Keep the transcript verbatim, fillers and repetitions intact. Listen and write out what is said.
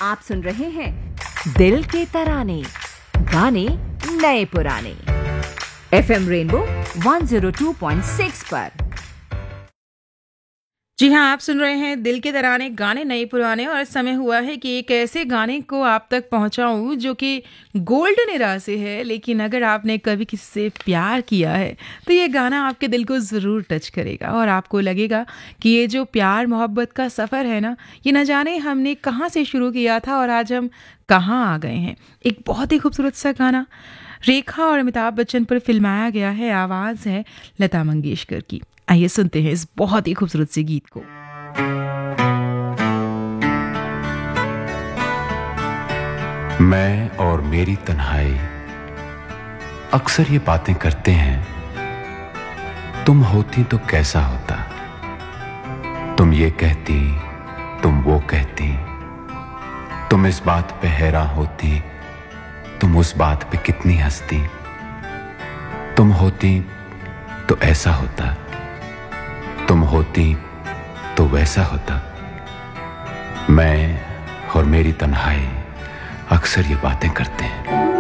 आप सुन रहे हैं दिल के तराने, गाने नए पुराने, FM rainbow one zero two point six पर। जी हाँ, आप सुन रहे हैं दिल के तराने, गाने नए पुराने। और समय हुआ है कि एक ऐसे गाने को आप तक पहुंचाऊं जो कि गोल्डन एरा से है, लेकिन अगर आपने कभी किसी से प्यार किया है तो ये गाना आपके दिल को ज़रूर टच करेगा और आपको लगेगा कि ये जो प्यार मोहब्बत का सफ़र है ना, ये न जाने हमने कहाँ से शुरू किया था और आज हम कहाँ आ गए हैं। एक बहुत ही खूबसूरत सा गाना रेखा और अमिताभ बच्चन पर फिल्माया गया है, आवाज़ है लता मंगेशकर की। आइए सुनते हैं इस बहुत ही खूबसूरत से गीत को। मैं और मेरी तन्हाई अक्सर ये बातें करते हैं, तुम होती तो कैसा होता, तुम ये कहती, तुम वो कहती, तुम इस बात पे हैरान होती, तुम उस बात पे कितनी हंसती, तुम होती तो ऐसा होता, तुम होती तो वैसा होता। मैं और मेरी तन्हाई अक्सर ये बातें करते हैं।